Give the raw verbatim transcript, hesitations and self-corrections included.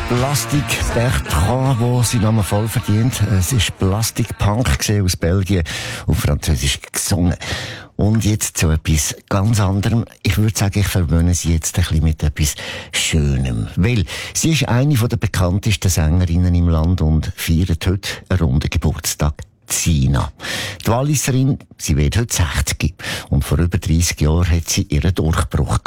Plastik Bertrand, wo sie Namen voll verdient. Es ist Plastic Punk aus Belgien, auf Französisch gesungen. Und jetzt zu etwas ganz anderem. Ich würde sagen, ich verwöhne sie jetzt ein bisschen mit etwas Schönem. Weil sie ist eine der bekanntesten Sängerinnen im Land und feiert heute einen runden Geburtstag. Sina. Die Walliserin, sie wird heute sechzig. Und vor über dreissig Jahren hat sie ihren Durchbruch gehabt.